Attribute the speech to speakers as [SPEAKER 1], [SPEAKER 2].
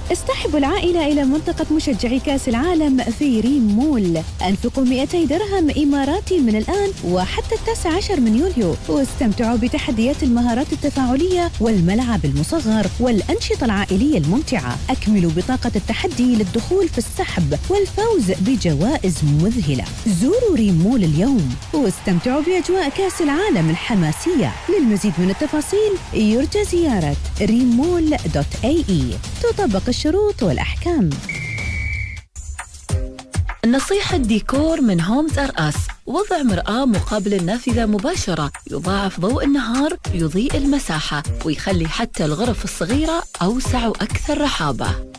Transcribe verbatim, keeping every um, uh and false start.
[SPEAKER 1] اصطحبوا العائلة إلى منطقة مشجعي كأس العالم في ريم مول. أنفقوا مئتي درهم إماراتي من الآن وحتى التاسع عشر من يوليو، واستمتعوا بتحديات المهارات التفاعلية والملعب المصغر والأنشطة العائلية الممتعة. أكملوا بطاقة التحدي للدخول في السحب والفوز بجوائز مذهلة. زوروا ريم مول اليوم واستمتعوا بأجواء كأس العالم الحماسية. للمزيد من التفاصيل يرجى زيارة ريمول دوت اي اي. تطبق الشروط والأحكام.
[SPEAKER 2] نصيحة ديكور من هومز أر أس. وضع مرآة مقابل النافذة مباشرة يضاعف ضوء النهار، يضيء المساحة ويخلي حتى الغرف الصغيرة أوسع وأكثر رحابة.